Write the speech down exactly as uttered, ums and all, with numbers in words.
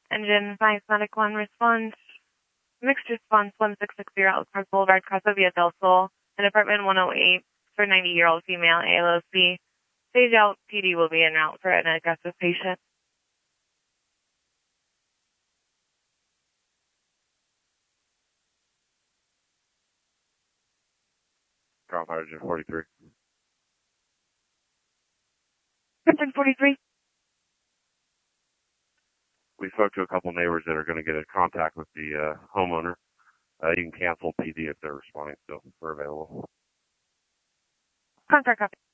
Engine five Medic one response. Mixed response one six six zero Elk Park Boulevard, Casa Via del Sol, in apartment one oh eight for ninety-year-old female A L O C. Stage out, P D will be en route for an aggressive patient. Carl Hydrogen forty-three. Hydrogen forty-three. We spoke to a couple neighbors that are going to get in contact with the uh, homeowner. Uh, you can cancel P D if they're responding still. We're available. Contract copy.